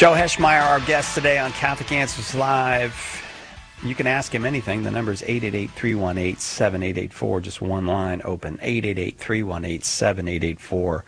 Joe Heschmeyer, our guest today on Catholic Answers Live. You can ask him anything. The number is 888-318-7884. Just one line open, 888-318-7884.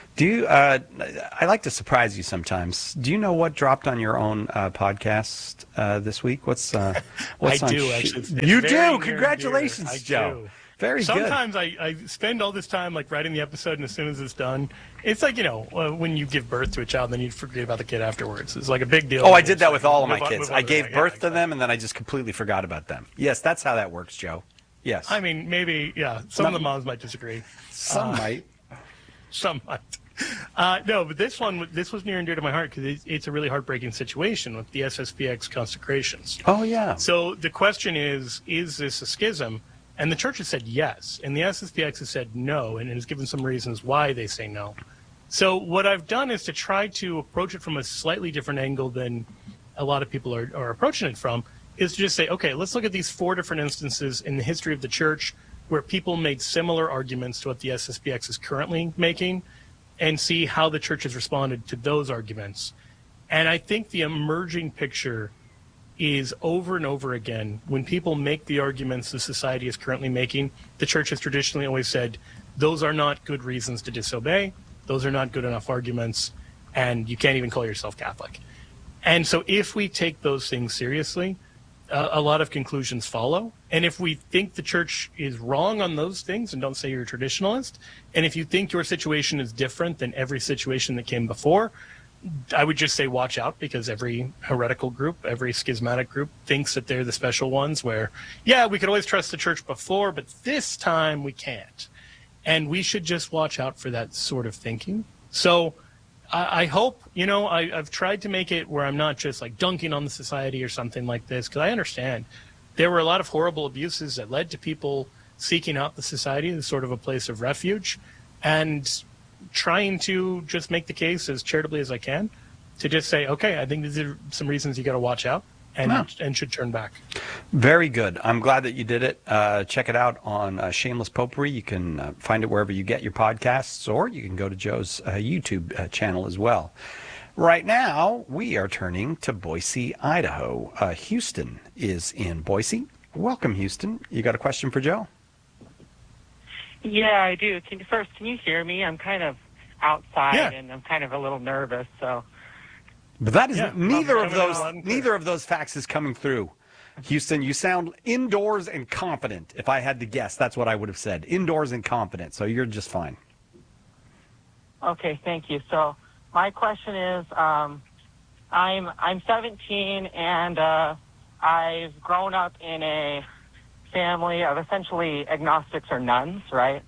I like to surprise you sometimes. Do you know what dropped on your own podcast this week? What's I do, actually. You do? Congratulations, Joe. Do. Very Sometimes good. I spend all this time writing the episode, and as soon as it's done, it's like, when you give birth to a child, then you forget about the kid afterwards. It's like a big deal. Oh, I did that with all of my kids. I gave birth to exactly. them, and then I just completely forgot about them. Yes, that's how that works, Joe. Yes. I mean, maybe, yeah. Some of the moms might disagree. Some might. Some might. No, but this was near and dear to my heart because it's a really heartbreaking situation with the SSPX consecrations. Oh, yeah. So the question is this a schism? And the church has said yes, and the SSPX has said no, and it has given some reasons why they say no. So what I've done is to try to approach it from a slightly different angle than a lot of people are approaching it from, is to just say, okay, let's look at these 4 different instances in the history of the church where people made similar arguments to what the SSPX is currently making, and see how the church has responded to those arguments. And I think the emerging picture is over and over again, when people make the arguments the society is currently making, the church has traditionally always said, those are not good reasons to disobey, those are not good enough arguments, and you can't even call yourself Catholic. And so if we take those things seriously, a lot of conclusions follow. And if we think the church is wrong on those things, and don't say you're a traditionalist, and if you think your situation is different than every situation that came before, I would just say watch out, because every heretical group, every schismatic group thinks that they're the special ones where, yeah, we could always trust the church before, but this time we can't. And we should just watch out for that sort of thinking. So I hope, I've tried to make it where I'm not just like dunking on the society or something like this, because I understand there were a lot of horrible abuses that led to people seeking out the society as sort of a place of refuge, and trying to just make the case as charitably as I can to just say, okay, I think these are some reasons you got to watch out and should turn back. Very good. I'm glad that you did it. Check it out on Shameless Popery. You can find it wherever you get your podcasts, or you can go to Joe's YouTube channel as well. Right now, we are turning to Boise, Idaho. Houston is in Boise. Welcome, Houston. You got a question for Joe? Yeah, I do. Can you hear me? I'm kind of outside and I'm kind of a little nervous. So, but that is neither of those facts is coming through. Houston, you sound indoors and confident. If I had to guess, that's what I would have said. Indoors and confident. So you're just fine. Okay, thank you. So my question is, I'm 17 and I've grown up in a family of essentially agnostics or nuns, right?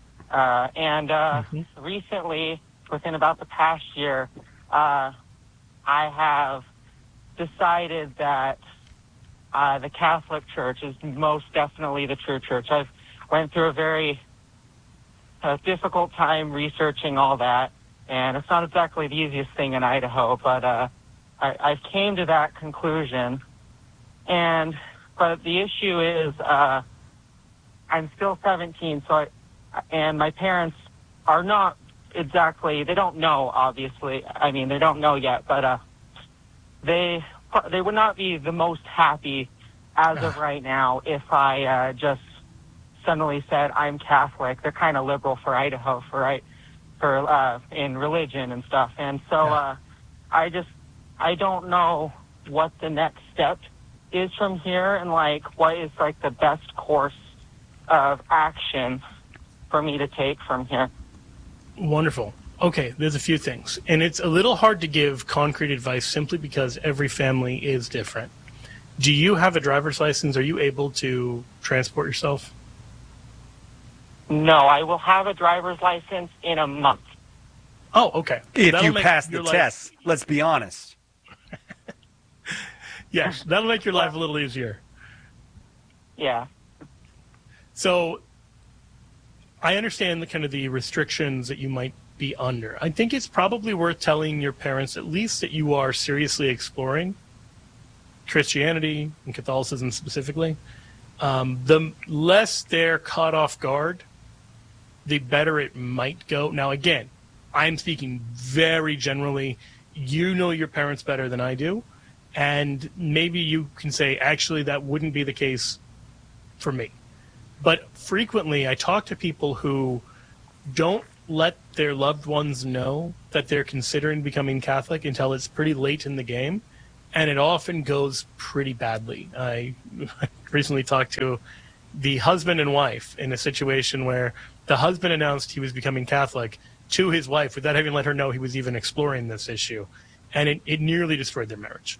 Recently, within about the past year, I have decided that the Catholic Church is most definitely the true church. I've went through a very difficult time researching all that, and it's not exactly the easiest thing in Idaho, but I've came to that conclusion. But the issue is I'm still 17, and my parents are not exactly, they don't know, obviously. I mean, they don't know yet, but they would not be the most happy as of right now if I just suddenly said I'm Catholic. They're kind of liberal for Idaho, in religion and stuff. And so I don't know what the next step is from here, and what is the best course of action for me to take from here. Wonderful. Okay, there's a few things. And it's a little hard to give concrete advice simply because every family is different. Do you have a driver's license? Are you able to transport yourself? No, I will have a driver's license in a month. Oh, okay. If you pass the test, let's be honest. Yes, that'll make your life a little easier. Yeah. So I understand the restrictions that you might be under. I think it's probably worth telling your parents at least that you are seriously exploring Christianity and Catholicism specifically. The less they're caught off guard, the better it might go. Now, again, I'm speaking very generally. you know your parents better than I do, and maybe you can say, actually, that wouldn't be the case for me. But frequently, I talk to people who don't let their loved ones know that they're considering becoming Catholic until it's pretty late in the game, and it often goes pretty badly. I recently talked to the husband and wife in a situation where the husband announced he was becoming Catholic to his wife without having let her know he was even exploring this issue, and it nearly destroyed their marriage.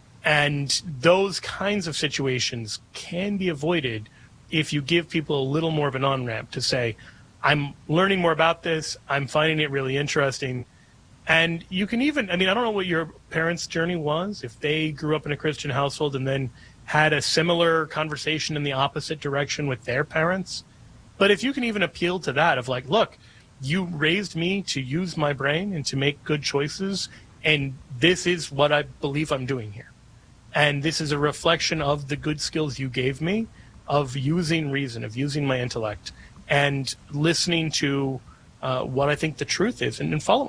And those kinds of situations can be avoided if you give people a little more of an on-ramp to say, I'm learning more about this, I'm finding it really interesting. And you can even, I don't know what your parents' journey was, if they grew up in a Christian household and then had a similar conversation in the opposite direction with their parents. But if you can even appeal to that of like, look, you raised me to use my brain and to make good choices, and this is what I believe I'm doing here. And this is a reflection of the good skills you gave me, of using reason, of using my intellect, and listening to what I think the truth is and following.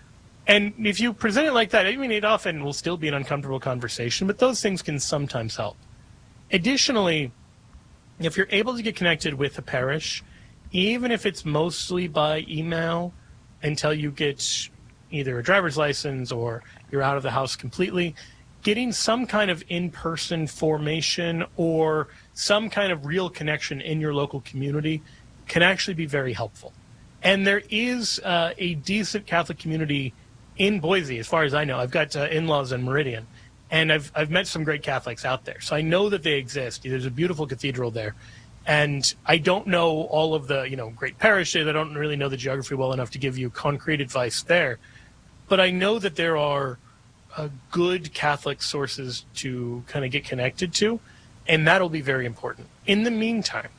And if you present it like that, it often will still be an uncomfortable conversation, but those things can sometimes help. Additionally, if you're able to get connected with a parish, even if it's mostly by email until you get either a driver's license or you're out of the house completely, getting some kind of in-person formation or some kind of real connection in your local community can actually be very helpful. And there is a decent Catholic community in Boise, as far as I know. I've got in-laws in Meridian, and I've met some great Catholics out there. So I know that they exist. There's a beautiful cathedral there. And I don't know all of the great parishes. I don't really know the geography well enough to give you concrete advice there. But I know that there are good Catholic sources to kind of get connected to, and that'll be very important. In the meantime,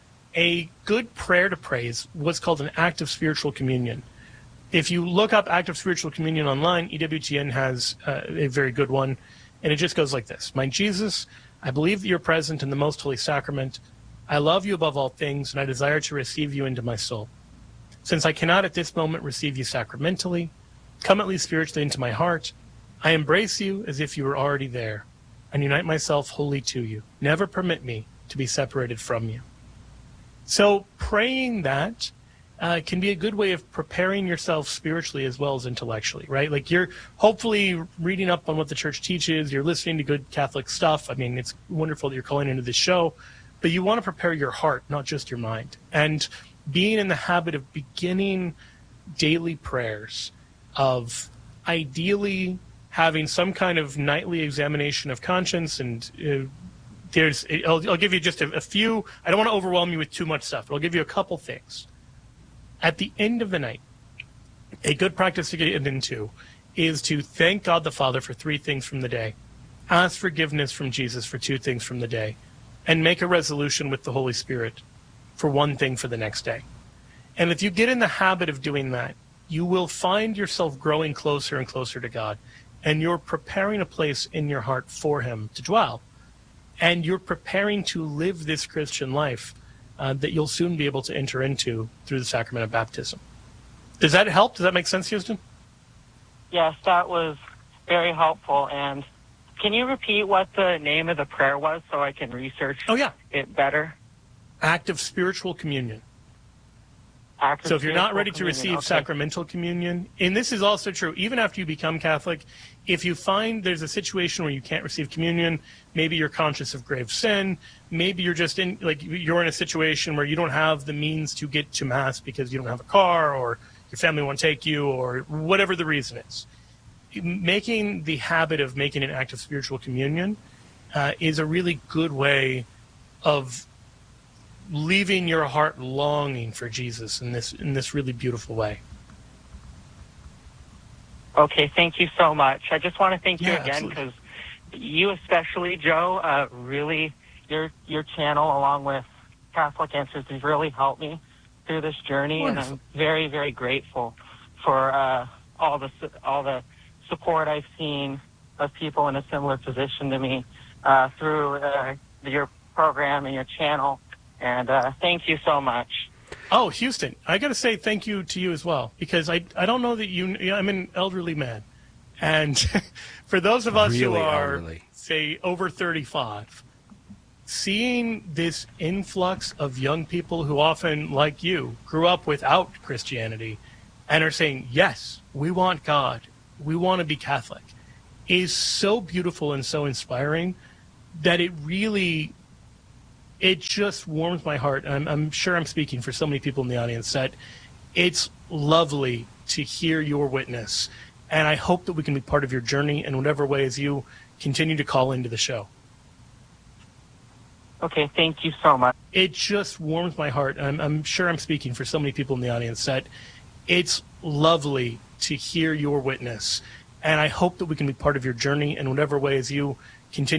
a good prayer to pray is what's called an act of spiritual communion. If you look up act of spiritual communion online, EWTN has a very good one, and it just goes like this. My Jesus, I believe that you're present in the most holy sacrament. I love you above all things, and I desire to receive you into my soul. Since I cannot at this moment receive you sacramentally, come at least spiritually into my heart. I embrace you as if you were already there, and unite myself wholly to you. Never permit me to be separated from you. So praying that can be a good way of preparing yourself spiritually as well as intellectually, right? Like you're hopefully reading up on what the church teaches, you're listening to good Catholic stuff. It's wonderful that you're calling into this show, but you want to prepare your heart, not just your mind. And being in the habit of beginning daily prayers, of ideally having some kind of nightly examination of conscience, and I'll give you just a few. I don't want to overwhelm you with too much stuff, but I'll give you a couple things. At the end of the night, a good practice to get into is to thank God the Father for 3 things from the day, ask forgiveness from Jesus for 2 things from the day, and make a resolution with the Holy Spirit for 1 thing for the next day. And if you get in the habit of doing that, you will find yourself growing closer and closer to God, and you're preparing a place in your heart for him to dwell. And you're preparing to live this Christian life that you'll soon be able to enter into through the sacrament of baptism. Does that help? Does that make sense, Houston? Yes, that was very helpful. And can you repeat what the name of the prayer was so I can research it better? Act of spiritual communion. So if you're not ready to receive sacramental communion, and this is also true, even after you become Catholic, if you find there's a situation where you can't receive communion, maybe you're conscious of grave sin, maybe you're just you're in a situation where you don't have the means to get to Mass because you don't have a car, or your family won't take you, or whatever the reason is. Making the habit of making an act of spiritual communion is a really good way of leaving your heart longing for Jesus in this really beautiful way. Okay, thank you so much. I just want to thank you again, because you especially, Joe, really, your channel along with Catholic Answers has really helped me through this journey. Wonderful. And I'm very, very grateful for all the support I've seen of people in a similar position to me through your program and your channel. And thank you so much. Oh, Houston, I got to say thank you to you as well, because I don't know that I'm an elderly man, And for those of us who Really are, elderly. say, over 35, seeing this influx of young people who often, like you, grew up without Christianity and are saying, yes, we want God, we want to be Catholic, is so beautiful and so inspiring that it just warms my heart. And I'm sure I'm speaking for so many people in the audience that it's lovely to hear your witness. And I hope that we can be part of your journey in whatever way as you continue to call into the show. Okay, thank you so much. It just warms my heart. And I'm sure I'm speaking for so many people in the audience that it's lovely to hear your witness. And I hope that we can be part of your journey in whatever way as you continue